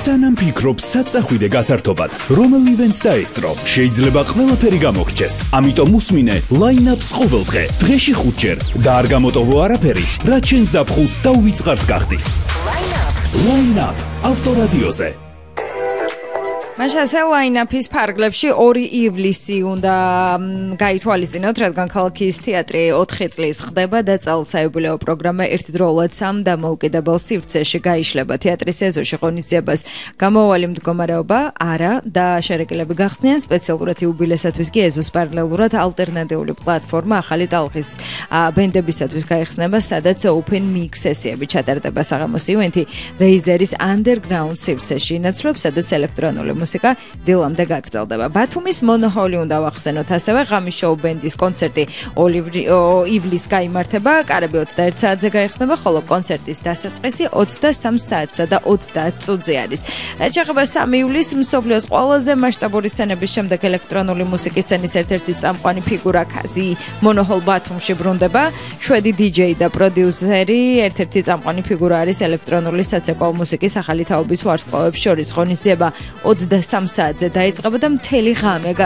სანამ ფიქრობ საწახვიდე გასართობად, რომელ ივენტს დაესწრო, შეიძლება ყველაფერი გამოგრჩეს. ამიტომ უსმინე line-up-ს ყოველდღე, დღეში 5 ჯერ და არ გამოტოვო არაფერი, რაც შენ ზაფხულს და უვიწყარს გახდის. Line-up ავტორადიოზე. მაშინ ასე line-up-ის ფარგლებში 2 ივლისი უნდა გაითვალისწინოთ, რადგან ქალაქის თეატრი 4 წლის ხდება და წელსაიუბილეო პროგრამა ერთდროულად 3 დამოუკიდებელ სივრცეში გაიშლება. თეატრის ეზოში ღონისძიებას გამოვალი მდგომარეობა არა და შერეკილები გახსნიან, სპეციალურად იუბილესათვის კი ეზოს პარალელურად ალტერნატიული პლატფორმა ახალი ტალღის ბენდებისათვის გაიხსნება, სადაც open mix სესიები ჩატარდება. საღამოს ივენთი რეიზერის underground სივრცეში ინაცვლებს, სადაც ელექტრონული მუსიკა დილამდე გაგრძელდება. ბათუმის მონოჰოლი უნდა ვახსენოთ ასევე, ღამის შოუ ბენდის კონცერტი ივლისს გაიმართება, კარები 21 საათზე გაიხსნება, ხოლო კონცერტის დასაწყისი 23 საათსა და 30 წუთზე არის. რაც შეეხება 3 ივლისს, მსოფლიოს ყველაზე მასშტაბური სცენების შემდეგ ელექტრონული მუსიკის სცენის ერთ-ერთი წამყვანი ფიგურა კაზი მონოჰოლ ბათუმში ბრუნდება. შვედი DJ და პროდიუსერი ერთ-ერთი წამყვანი ფიგურა არის ელექტრონული საცეკვაო მუსიკის ახალი თაობის ვარსკვლავებს შორის ღონისძიება 23 საათზე დაიწყება და მთელი ღამე